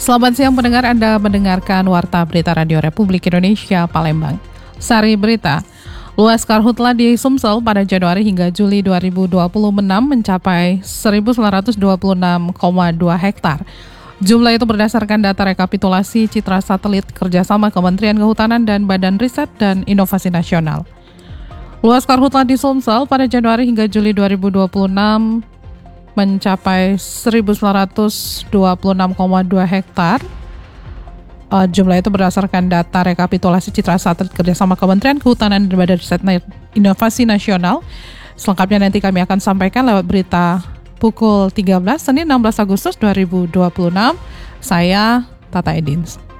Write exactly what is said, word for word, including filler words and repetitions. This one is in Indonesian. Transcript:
Selamat siang pendengar, Anda mendengarkan Warta Berita Radio Republik Indonesia Palembang. Sari Berita, luas karhutla di Sumsel pada Januari hingga Juli dua ribu dua puluh enam mencapai seribu sembilan ratus dua puluh enam koma dua hektar. Jumlah itu berdasarkan data rekapitulasi citra satelit kerjasama Kementerian Kehutanan dan Badan Riset dan Inovasi Nasional. Luas karhutla di Sumsel pada Januari hingga Juli dua ribu dua puluh enam mencapai seribu sembilan ratus dua puluh enam koma dua hektar. Uh, jumlah itu berdasarkan data rekapitulasi citra satelit kerjasama Kementerian Kehutanan dan Badan Riset dan Inovasi Nasional. Selengkapnya nanti kami akan sampaikan lewat berita pukul tiga belas Senin enam belas Agustus dua ribu dua puluh enam. Saya Tata Edins.